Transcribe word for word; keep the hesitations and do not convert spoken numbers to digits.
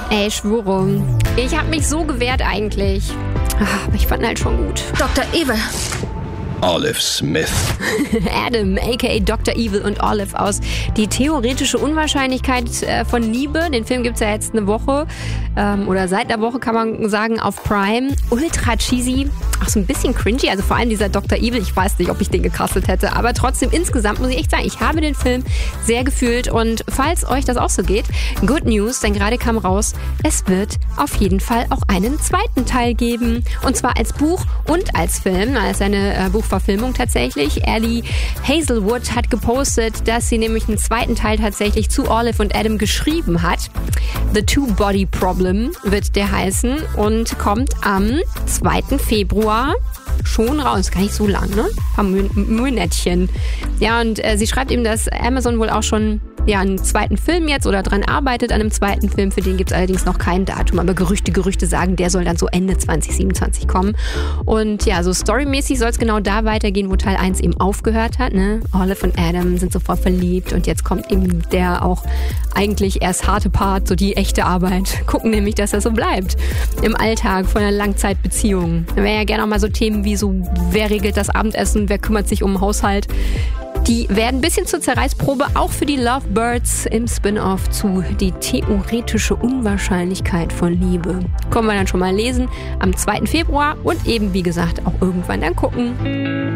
Ey, schwöre. Ich habe mich so gewehrt eigentlich. Ach, aber ich fand ihn halt schon gut. Doktor Evil. Olive Smith. Adam, aka Doktor Evil und Olive aus Die theoretische Unwahrscheinlichkeit äh, von Liebe. Den Film gibt's ja jetzt eine Woche ähm, oder seit einer Woche kann man sagen auf Prime. Ultra cheesy, auch so ein bisschen cringy. Also vor allem dieser Doktor Evil, ich weiß nicht, ob ich den gecastet hätte, aber trotzdem insgesamt muss ich echt sagen, ich habe den Film sehr gefühlt und falls euch das auch so geht, good news, denn gerade kam raus, es wird auf jeden Fall auch einen zweiten Teil geben und zwar als Buch und als Film, als eine äh, Buchverfilmung tatsächlich. Ellie Hazelwood hat gepostet, dass sie nämlich einen zweiten Teil tatsächlich zu Olive und Adam geschrieben hat. The Two-Body Problem wird der heißen und kommt am zweiten Februar schon raus. Gar nicht so lang, ne? Ein paar Monatchen. Ja, und äh, sie schreibt eben, dass Amazon wohl auch schon ja, einen zweiten Film jetzt oder dran arbeitet an einem zweiten Film. Für den gibt es allerdings noch kein Datum. Aber Gerüchte, Gerüchte sagen, der soll dann so Ende zwanzig siebenundzwanzig kommen. Und ja, so storymäßig soll es genau da weitergehen, wo Teil eins eben aufgehört hat. Ne? Olive und Adam sind sofort verliebt und jetzt kommt eben der auch eigentlich erst harte Part, so die echte Arbeit. Gucken nämlich, dass das so bleibt im Alltag von einer Langzeitbeziehung. Da wäre ja gerne auch mal so Themen wie so, wer regelt das Abendessen, wer kümmert sich um den Haushalt. Die werden ein bisschen zur Zerreißprobe, auch für die Lovebirds im Spin-off zu Die theoretische Unwahrscheinlichkeit von Liebe. Können wir dann schon mal lesen am zweiten Februar und eben, wie gesagt, auch irgendwann dann gucken.